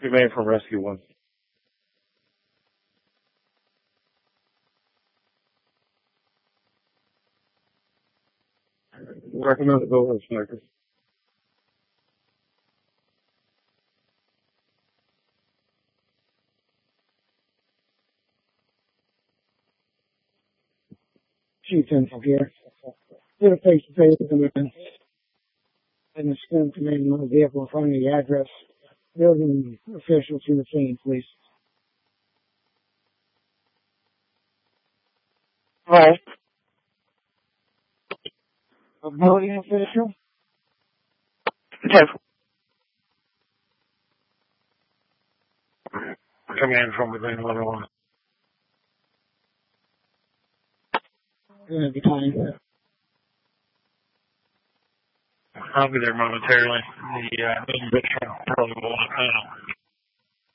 Command from Rescue 1. Recommend the Bill Sniper. Chief Info here. Did a face-to-face with the man. And the scum command on the vehicle in front of the address. Building officials to the scene, please. Right. A building official? Yes. Command from within 101. Gonna be fine. I'll be there momentarily. The individual probably will want to